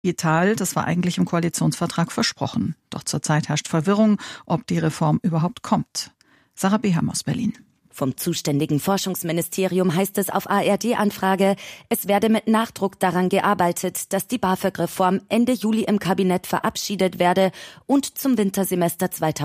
Digital, das war eigentlich im Koalitionsvertrag versprochen. Doch zurzeit herrscht Verwirrung, ob die Reform überhaupt kommt. Sarah Beham aus Berlin. Vom zuständigen Forschungsministerium heißt es auf ARD-Anfrage, es werde mit Nachdruck daran gearbeitet, dass die BAföG-Reform Ende Juli im Kabinett verabschiedet werde und zum Wintersemester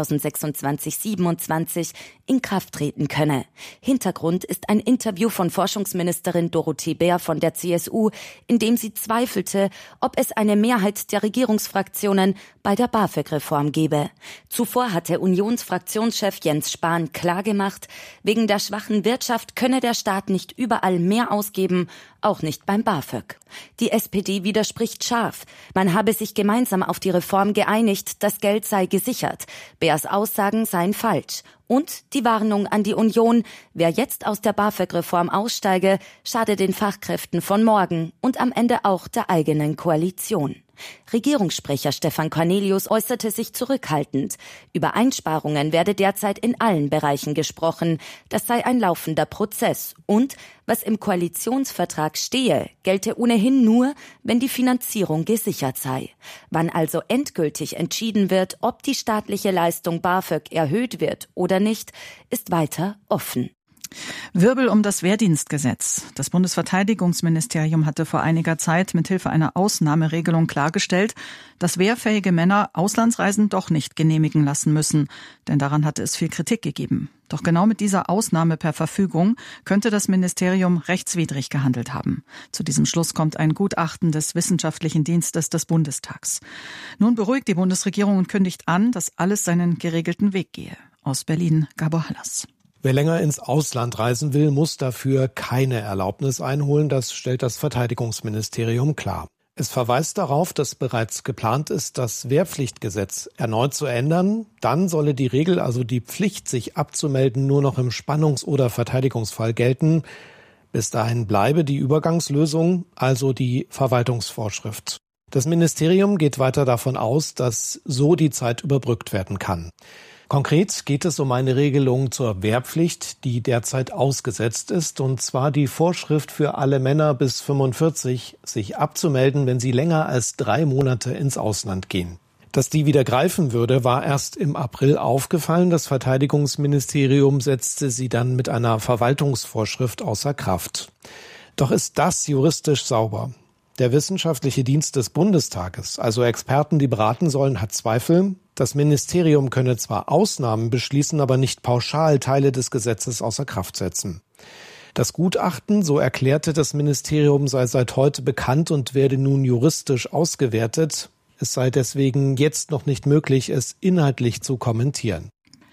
2026/27 in Kraft treten könne. Hintergrund ist ein Interview von Forschungsministerin Dorothee Bär von der CSU, in dem sie zweifelte, ob es eine Mehrheit der Regierungsfraktionen bei der BAföG-Reform gebe. Zuvor hatte Unionsfraktionschef Jens Spahn klargemacht, wegen der schwachen Wirtschaft könne der Staat nicht überall mehr ausgeben, auch nicht beim BAföG. Die SPD widerspricht scharf. Man habe sich gemeinsam auf die Reform geeinigt, das Geld sei gesichert. Bärs Aussagen seien falsch. Und die Warnung an die Union, wer jetzt aus der BAföG-Reform aussteige, schade den Fachkräften von morgen und am Ende auch der eigenen Koalition. Regierungssprecher Stefan Cornelius äußerte sich zurückhaltend. Über Einsparungen werde derzeit in allen Bereichen gesprochen. Das sei ein laufender Prozess. Und was im Koalitionsvertrag stehe, gelte ohnehin nur, wenn die Finanzierung gesichert sei. Wann also endgültig entschieden wird, ob die staatliche Leistung BAföG erhöht wird oder nicht, ist weiter offen. Wirbel um das Wehrdienstgesetz. Das Bundesverteidigungsministerium hatte vor einiger Zeit mit Hilfe einer Ausnahmeregelung klargestellt, dass wehrfähige Männer Auslandsreisen doch nicht genehmigen lassen müssen, denn daran hatte es viel Kritik gegeben. Doch genau mit dieser Ausnahme per Verfügung könnte das Ministerium rechtswidrig gehandelt haben. Zu diesem Schluss kommt ein Gutachten des Wissenschaftlichen Dienstes des Bundestags. Nun beruhigt die Bundesregierung und kündigt an, dass alles seinen geregelten Weg gehe. Aus Berlin, Gabor Hallas. Wer länger ins Ausland reisen will, muss dafür keine Erlaubnis einholen. Das stellt das Verteidigungsministerium klar. Es verweist darauf, dass bereits geplant ist, das Wehrpflichtgesetz erneut zu ändern. Dann solle die Regel, also die Pflicht, sich abzumelden, nur noch im Spannungs- oder Verteidigungsfall gelten. Bis dahin bleibe die Übergangslösung, also die Verwaltungsvorschrift. Das Ministerium geht weiter davon aus, dass so die Zeit überbrückt werden kann. Konkret geht es um eine Regelung zur Wehrpflicht, die derzeit ausgesetzt ist, und zwar die Vorschrift für alle Männer bis 45, sich abzumelden, wenn sie länger als 3 Monate ins Ausland gehen. Dass die wieder greifen würde, war erst im April aufgefallen. Das Verteidigungsministerium setzte sie dann mit einer Verwaltungsvorschrift außer Kraft. Doch ist das juristisch sauber? Der Wissenschaftliche Dienst des Bundestages, also Experten, die beraten sollen, hat Zweifel. Das Ministerium könne zwar Ausnahmen beschließen, aber nicht pauschal Teile des Gesetzes außer Kraft setzen. Das Gutachten, so erklärte das Ministerium, sei seit heute bekannt und werde nun juristisch ausgewertet. Es sei deswegen jetzt noch nicht möglich, es inhaltlich zu kommentieren.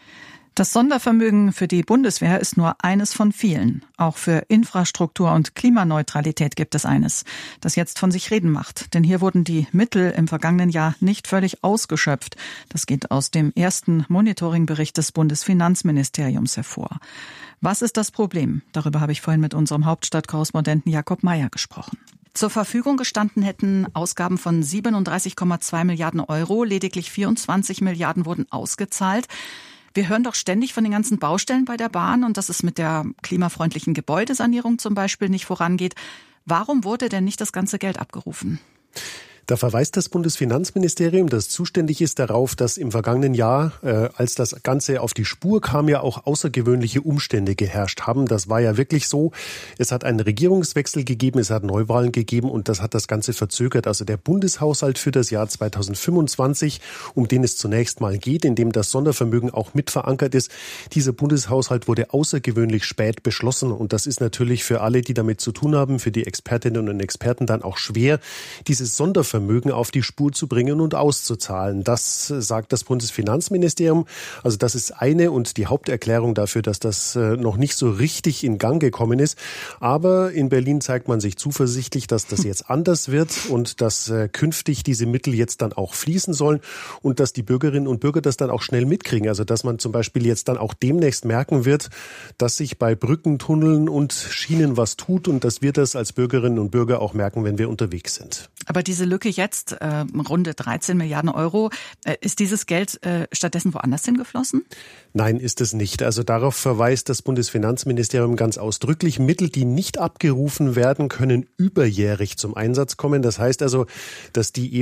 Das Sondervermögen für die Bundeswehr ist nur eines von vielen. Auch für Infrastruktur und Klimaneutralität gibt es eines, das jetzt von sich reden macht. Denn hier wurden die Mittel im vergangenen Jahr nicht völlig ausgeschöpft. Das geht aus dem ersten Monitoringbericht des Bundesfinanzministeriums hervor. Was ist das Problem? Darüber habe ich vorhin mit unserem Hauptstadtkorrespondenten Jakob Mayer gesprochen. Zur Verfügung gestanden hätten Ausgaben von 37,2 Milliarden Euro. Lediglich 24 Milliarden wurden ausgezahlt. Wir hören doch ständig von den ganzen Baustellen bei der Bahn und dass es mit der klimafreundlichen Gebäudesanierung zum Beispiel nicht vorangeht. Warum wurde denn nicht das ganze Geld abgerufen? Da verweist das Bundesfinanzministerium, das zuständig ist, darauf, dass im vergangenen Jahr, als das Ganze auf die Spur kam, ja auch außergewöhnliche Umstände geherrscht haben. Das war ja wirklich so. Es hat einen Regierungswechsel gegeben, es hat Neuwahlen gegeben und das hat das Ganze verzögert. Also der Bundeshaushalt für das Jahr 2025, um den es zunächst mal geht, in dem das Sondervermögen auch mit verankert ist, dieser Bundeshaushalt wurde außergewöhnlich spät beschlossen. Und das ist natürlich für alle, die damit zu tun haben, für die Expertinnen und Experten dann auch schwer, dieses Sondervermögen auf die Spur zu bringen und auszuzahlen. Das sagt das Bundesfinanzministerium. Also das ist eine und die Haupterklärung dafür, dass das noch nicht so richtig in Gang gekommen ist. Aber in Berlin zeigt man sich zuversichtlich, dass das jetzt anders wird und dass künftig diese Mittel jetzt dann auch fließen sollen und dass die Bürgerinnen und Bürger das dann auch schnell mitkriegen. Also dass man zum Beispiel jetzt dann auch demnächst merken wird, dass sich bei Brücken, Tunneln und Schienen was tut und dass wir das als Bürgerinnen und Bürger auch merken, wenn wir unterwegs sind. Aber diese Lücke Brücke jetzt, runde 13 Milliarden Euro. Ist dieses Geld stattdessen woanders hingeflossen? Nein, ist es nicht. Also darauf verweist das Bundesfinanzministerium ganz ausdrücklich. Mittel, die nicht abgerufen werden, können überjährig zum Einsatz kommen. Das heißt also, dass die